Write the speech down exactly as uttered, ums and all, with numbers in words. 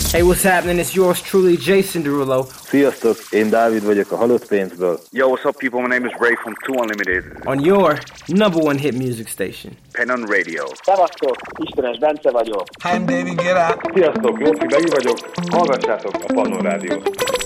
Hey, what's happening? It's yours truly, Jason Derulo. Sziasztok, én Dávid vagyok a Halott Pénzből. Yo, what's up, people? My name is Ray from Two Unlimited. On your number one hit music station. Pennon Radio. Szevasztok, Istenes Bence vagyok. I'm David Guetta. Sziasztok, Lóci Begi vagyok. Hallgassátok a Pannon Rádiót.